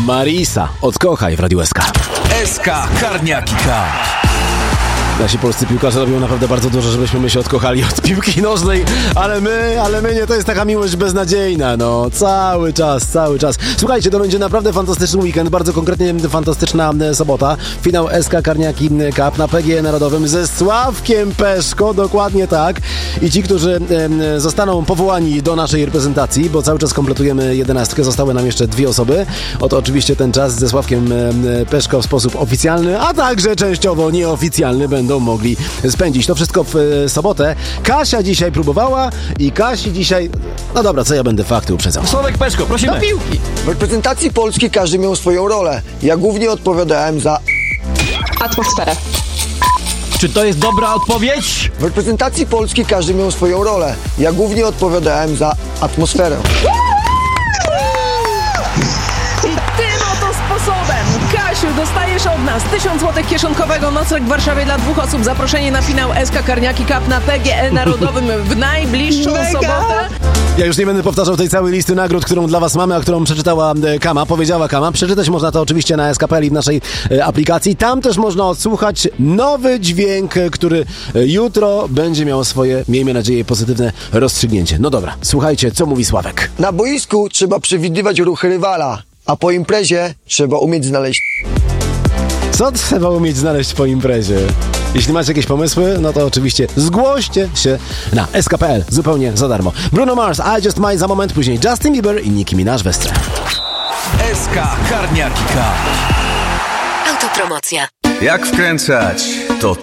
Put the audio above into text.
Marisa, odkochaj w Radiu SK. SK Karniaki Cup. Nasi polscy piłkarze robią naprawdę bardzo dużo, żebyśmy my się odkochali od piłki nożnej, ale my nie, to jest taka miłość beznadziejna, no, cały czas. Słuchajcie, to będzie naprawdę fantastyczny weekend, bardzo konkretnie fantastyczna sobota, finał SK Karniaki Cup na PGE Narodowym ze Sławkiem Peszko, dokładnie tak, i ci, którzy zostaną powołani do naszej reprezentacji, bo cały czas kompletujemy 11, zostały nam jeszcze 2 osoby, oto oczywiście ten czas ze Sławkiem Peszko w sposób oficjalny, a także częściowo nieoficjalny będą mogli spędzić. To wszystko w sobotę. Kasia dzisiaj próbowała i Kasi dzisiaj... No dobra, co ja będę fakty uprzedzał. Sławek Peszko, prosimy. Do piłki. W reprezentacji Polski każdy miał swoją rolę. Ja głównie odpowiadałem za... Atmosferę. Czy to jest dobra odpowiedź? W reprezentacji Polski każdy miał swoją rolę. Ja głównie odpowiadałem za atmosferę. I tym oto sposobem, Kasiu, dostajesz od nas 1000 zł kieszonkowego, nocleg w Warszawie dla 2 osób, zaproszenie na finał SK Karniaki Cup na PGE Narodowym w najbliższą sobotę. Ja już nie będę powtarzał tej całej listy nagród, którą dla was mamy, a którą przeczytała Kama, powiedziała Kama. Przeczytać można to oczywiście na SK.pl i w naszej aplikacji. Tam też można odsłuchać nowy dźwięk, który jutro będzie miał swoje, miejmy nadzieję, pozytywne rozstrzygnięcie. No dobra, słuchajcie, co mówi Sławek. Na boisku trzeba przewidywać ruchy rywala, a po imprezie trzeba umieć znaleźć... Co trzeba umieć znaleźć po imprezie? Jeśli macie jakieś pomysły, no to oczywiście zgłoście się na sk.pl zupełnie za darmo. Bruno Mars, I Just Might za moment, później Justin Bieber i Nicki Minaj w Estrze. SK Karniaki Cup. Autopromocja. Jak wkręcać? To